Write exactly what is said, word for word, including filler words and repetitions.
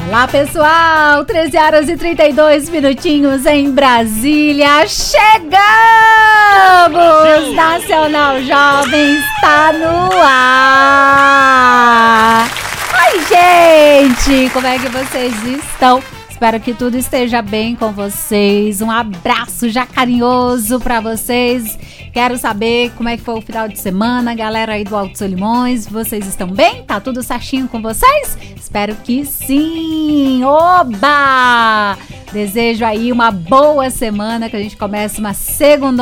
Olá, pessoal! treze horas e trinta e dois minutinhos em Brasília. Chegamos! Nacional Jovem está no ar! Ai, gente! Como é que vocês estão? Espero que tudo esteja bem com vocês. Um abraço já carinhoso para vocês. Quero saber como é que foi o final de semana, galera aí do Alto Solimões. Vocês estão bem? Tá tudo certinho com vocês? Espero que sim! Oba! Desejo aí uma boa semana, que a gente comece uma segunda